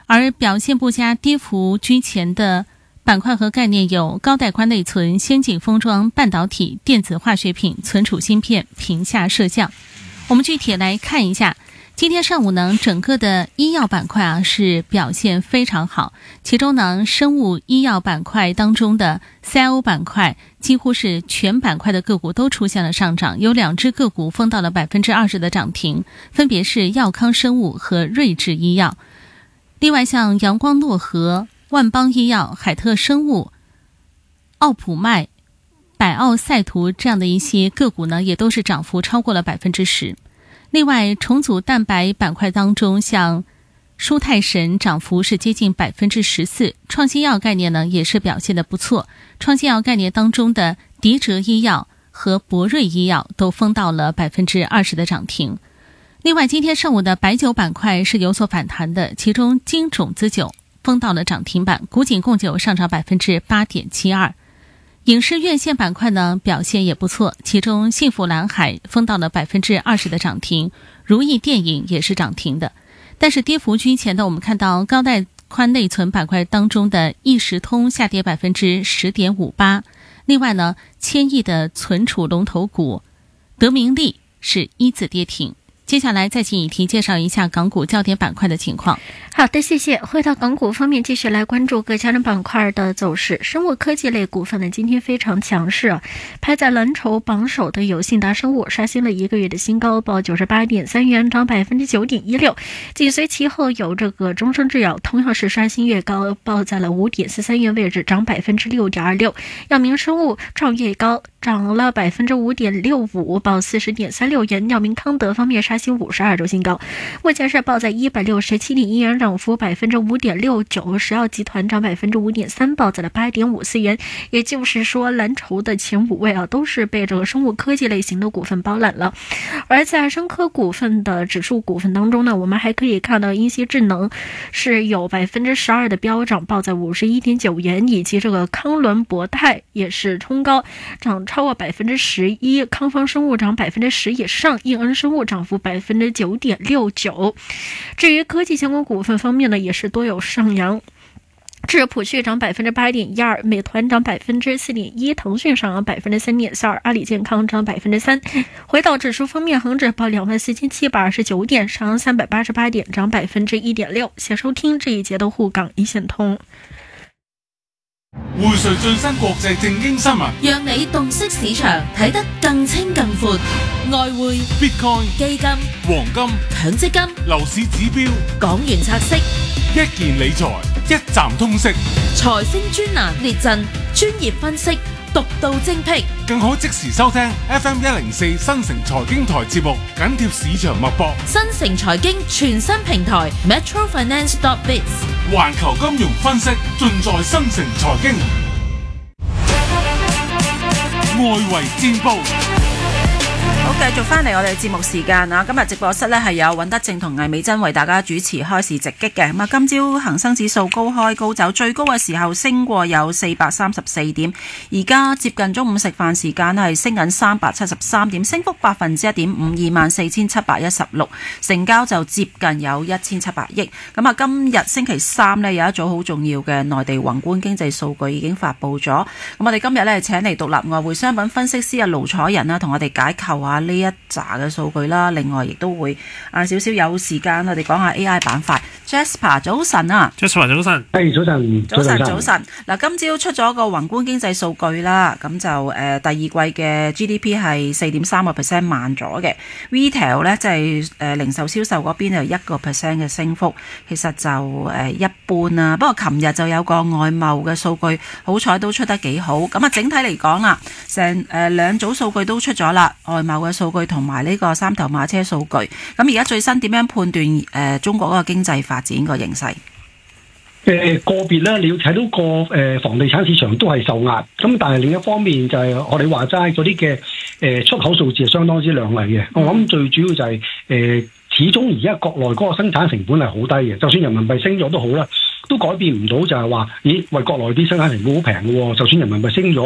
而表现不佳、跌幅居前的板块和概念有高带宽内存、先进封装、半导体、电子化学品、存储芯片、屏下摄像。我们具体来看一下，今天上午呢，整个的医药板块是表现非常好，其中呢，生物医药板块当中的 CIO 板块几乎是全板块的个股都出现了上涨，有2只个股封到了 20% 的涨停，分别是药康生物和瑞智医药。另外像阳光诺和、万邦医药、海特生物、奥普迈、百奥赛图这样的一些个股呢，也都是涨幅超过了 10%。另外重组蛋白板块当中，像舒泰神涨幅是接近 14%， 创新药概念呢也是表现得不错，创新药概念当中的迪哲医药和博瑞医药都封到了 20% 的涨停。另外今天上午的白酒板块是有所反弹的，其中金种子酒封到了涨停板，古井贡酒上涨 8.72%。影视院线板块呢表现也不错，其中幸福蓝海封到了 20% 的涨停，如意电影也是涨停的。但是跌幅居前的，我们看到高带宽内存板块当中的易时通下跌 10.58%。另外呢，千亿的存储龙头股德明利是一字跌停。接下来再请以婷介绍一下港股焦点板块的情况。 好的，谢谢。回到港股方面，继续来关注各家的板块的走势。生物科技类股份呢，今天非常强势啊，排在蓝筹榜首的有信达生物刷新了1个月的新高，报 98.3 元，涨 9.16%。紧随其后有这个中生制药，同样是刷新月高，报在了 5.43 元位置，涨 6.26%。药明生物创月高，涨了 5.65%， 报 40.36 元。药明康德方面刷新52周新高，目前是报在 167.1 元，涨幅 5.69%。石药集团涨 5.3%， 报在了 8.54 元。也就是说，蓝筹的前5位都是被这个生物科技类型的股份包揽了。而在生科股份的指数股份当中呢，我们还可以看到英熙智能是有 12% 的飙涨，报在 51.9 元，以及这个康伦博泰也是冲高，涨超过 11%， 康方生物涨 10% 以上，益恩生物涨幅 9.69%。 至于科技相关股份方面呢，也是多有上扬，智普旭涨 8.12%， 美团涨 4.1%， 腾讯上涨 3.42%， 阿里健康涨 3%。 回到指数方面，恒指报 24,729 点，上涨388点，涨 1.6%。 谢收聽這一節的滬港一線通。 匯萃最新國際正經新聞， 讓你洞悉市場，睇得更清更闊。外匯、 Bitcoin、 基金、 黃金、 強積金、 樓市指標、 港元拆息， 一件理財，一站通識， 財星專欄列陣，專業分析，獨到精闢， 更可即時收聽 FM104 新城財經台節目，緊貼市場脈搏。 新城財經全新平台 metrofinance.biz， 環球金融分析盡在新城財經。外圍戰報。 好，繼續翻嚟我哋節目時間啊！今日直播室呢係有尹德正同魏美珍為大家主持開市直擊嘅。咁啊，今朝恒生指數高開高走，最高嘅時候升過有434點，而家接近中午食飯時間係升緊373點，升幅 1.5%， 24,716，成交就接近有1700億。咁啊，今日星期三呢，有一組好重要嘅內地宏觀經濟數據已經發布咗。咁我哋今日呢，請嚟獨立外匯商品分析師盧楚仁啦，同我哋解構下呢一紮嘅數據啦。另外亦都會少少有時間我哋講下 AI 板塊。Jasper 早晨啊 ，Jasper 早晨， 係早晨。嗱，今朝出咗個宏觀經濟數據啦，咁就第二季嘅 GDP 係 4.3% 慢咗嘅 ，retail 咧即係零售銷售嗰邊就1% 嘅升幅，其實就一般啦。不過琴日就有個外貿嘅數據，好彩都出得幾好。咁啊，整體嚟講啦，成兩組數據都出咗啦，外貿嘅數據同埋呢個三頭馬車數據。咁而家最新點樣判斷中國嗰個經濟發展個形勢？ 個別咧，你要睇到個房地產市場都係受壓，咁但係另一方面就係我哋話齋嗰啲嘅出口數字係相當之亮麗嘅。我諗最主要就係始終而家國內嗰個生產成本係好低嘅，就算人民幣升咗都好啦，都改變唔到就係話，咦，喂，國內啲生產成本好平嘅喎，就算人民幣升咗，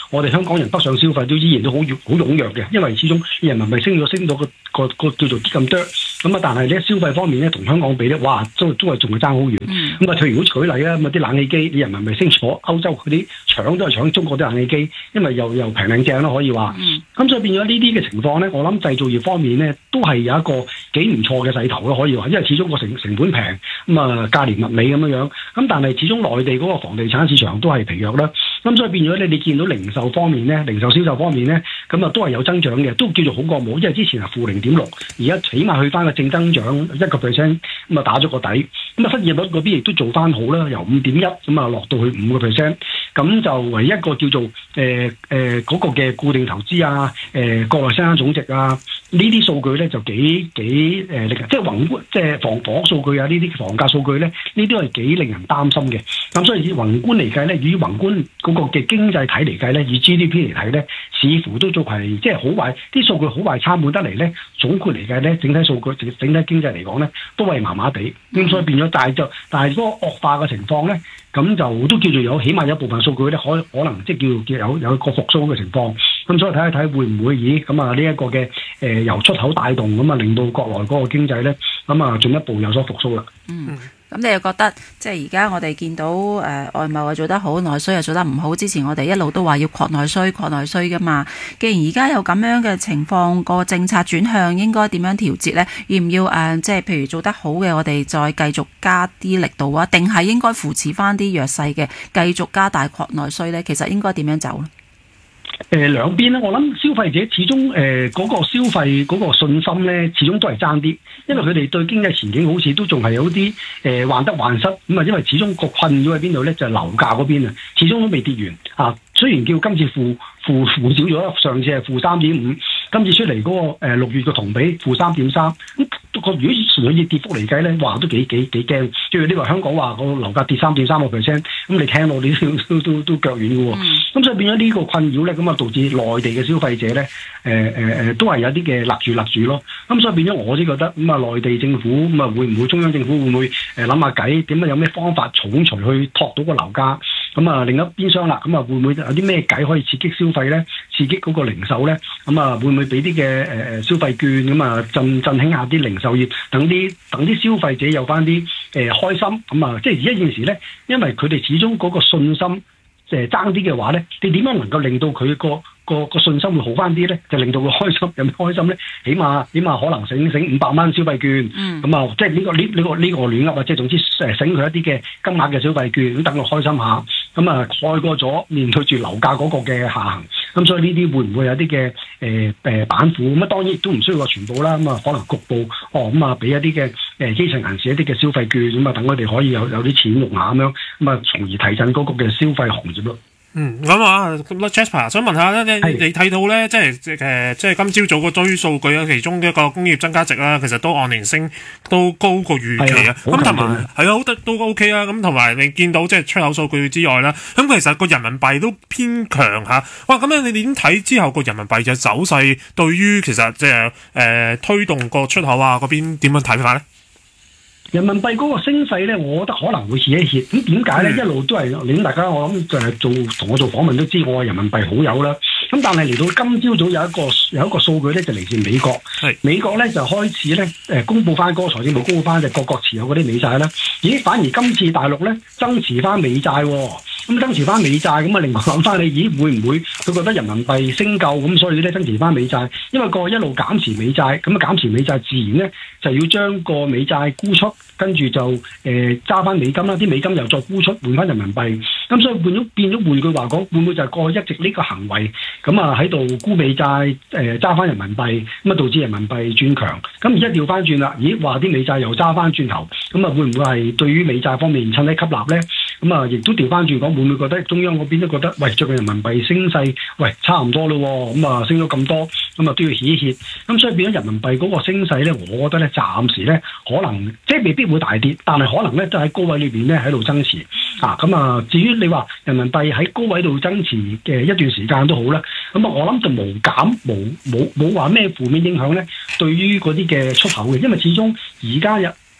我哋香港人北上消費都依然都好踴躍嘅，因為始終人民幣升到個叫做咁多，咁啊但係咧消費方面咧同香港比咧，哇都係仲係爭好遠。咁啊譬如如果舉例啦，咁啊啲冷氣機，你人民幣升咗，歐洲嗰啲搶都係搶中國啲冷氣機，因為又平靚正啦可以話。咁所以變咗呢啲嘅情況咧，我諗製造業方面咧都係有一個幾唔錯嘅勢頭咯，可以話，因為始終個成本平，咁啊價廉物美咁樣。咁但係始終內地嗰個房地產市場都係疲弱啦。咁所以變咗咧，你見到零售方面咧，零售銷售方面咧，咁啊都係有增長嘅，都叫做好過冇，因為之前係負0.6，而家起碼去翻個正增長1%，咁啊打咗個底。咁啊失業率嗰邊亦都做翻好啦，由5.1咁啊落到去5%。咁就唯一一個叫做嗰個嘅固定投資啊，國內生產總值啊，呢啲數據咧就幾即係宏觀，即係房屋數據啊，呢啲房價數據咧，呢啲都係幾令人擔心嘅。咁所以以宏觀嚟計咧，以宏觀嗰個嘅經濟體嚟計咧，以 GDP 嚟睇咧，似乎都仲係即係好壞，啲數據好壞參半得嚟咧，總括嚟計咧，整體數據整體經濟嚟講咧，都係麻麻地。咁所以變咗，但係嗰個惡化嘅情況咧，咁就都叫做有，起碼有部分數據咧可能即係叫有一個復甦嘅情況。咁所以睇一睇會唔會咁啊呢一個嘅由出口帶動咁啊，令到國內嗰個經濟咧咁啊進一步有所復甦啦。 咁你又覺得即係而家我哋見到外貿又做得好，內需又做得唔好？之前我哋一路都話要擴內需噶嘛。既然而家有咁樣嘅情況，個政策轉向應該點樣調節呢？要唔要即係譬如做得好嘅，我哋再繼續加啲力度啊？定係應該扶持翻啲弱勢嘅，繼續加大擴內需呢？其實應該點樣走呢？ 兩邊咧，我諗消費者始終嗰個消費嗰個信心咧，始終都係爭啲，因為佢哋對經濟前景好似都仲係有啲患得患失咁啊，因為始終個困擾喺邊度咧，就係樓價嗰邊啊，始終都未跌完啊。雖然叫今次負少咗，上次係負3.5，今次出嚟嗰個6月嘅同比負3.3，咁如果純粹以跌幅嚟計咧，哇都幾驚。即係呢個香港話個樓價跌3.3%，咁你聽到你都腳軟嘅喎。咁所以變咗呢個困擾咧，咁啊導致內地嘅消費者咧，都係有啲嘅勒住咯。咁所以變咗我先覺得咁啊，內地政府咁啊會唔會中央政府會唔會諗下計，點樣有咩方法重錘去托到個樓價？咁啊另一邊廂啦，咁啊會唔會有啲咩計可以刺激消費咧？刺激嗰個零售咧？咁啊會唔會俾啲嘅消費券咁啊振興下啲零售業，等啲消費者有翻啲開心咁啊？即係而家件事咧，因為佢哋始終嗰個信心爭啲嘅話咧，你點樣能夠令到佢個信心會好翻啲咧？就令到佢開心，有咩開心咧？起碼可能醒500蚊消費券，咁啊，即係呢個亂噏啊！即係總之醒佢一啲嘅金額嘅消費券，咁等佢開心下，咁啊蓋過咗面對住樓價嗰個嘅下行，咁所以呢啲會唔會有啲嘅板斧？咁啊當然亦都唔需要話全部啦，咁啊可能局部咁啊俾一啲嘅基層人士一啲嘅消費券，咁啊等佢哋可以有啲錢用下咁樣，咁啊從而提振嗰個嘅消費行業咯。 咁啊 Jasper 想問下咧，你睇到咧，即係今朝早個堆數據啊，其中一個工業增加值啦，其實都按年升都高過預期啊。咁同埋係啊，好得都 OK 啊。咁同埋你見到即係出口數據之外啦，咁其實個人民幣都偏強嚇。哇！咁樣你點睇之後個人民幣嘅走勢？對於其實即係推動個出口啊嗰邊點樣睇法咧？ 人民幣嗰個升勢咧，我覺得可能會歇一歇。咁點解咧？一路都係令大家我諗就係同我做訪問都知，我係人民幣好友啦。咁但係嚟到今朝早有一個數據咧，就嚟自美國。美國咧就開始咧公佈翻嗰個財政部公佈翻就各國持有嗰啲美債啦。咦，反而今次大陸咧增持翻美債喎。咁增持翻美債，咁啊另外諗翻你，咦會唔會佢覺得人民幣升夠，咁所以咧增持翻美債？因為個一路減持美債，咁啊減持美債自然咧就要將個美債沽出，跟住就揸翻美金啦，啲美金又再沽出換翻人民幣，咁所以變咗換句話講，會唔會就係過去一直呢個行為咁啊喺度沽美債揸翻人民幣，咁啊導致人民幣轉強？咁而家調翻轉啦，咦話啲美債又揸翻轉頭，咁啊會唔會係對於美債方面趁低吸納咧？咁啊亦都調翻轉講，會唔會覺得中央嗰邊都覺得喂最近人民幣升勢喂差唔多咯喎，咁啊升咗咁多，咁啊都要歇一歇，咁所以變咗人民幣嗰個升勢咧，我覺得咧暫時咧可能即係未必會大跌，但係可能咧都喺高位裏邊咧喺度增持啊。咁啊至於你話人民幣喺高位度增持嘅一段時間都好啦，咁啊我諗就冇話咩負面影響咧，對於嗰啲嘅出口嘅，因為始終而家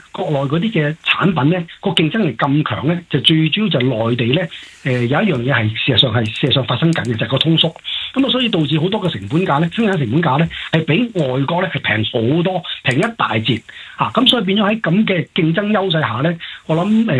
國內嗰啲嘅產品咧個競爭力咁強咧，就最主要就內地咧有一樣嘢係事實上發生緊嘅，就係個通縮。咁啊，所以導致好多嘅成本價咧，生產成本價咧係比外國咧係平好多，平一大截嚇。咁所以變咗喺咁嘅競爭優勢下咧，我諗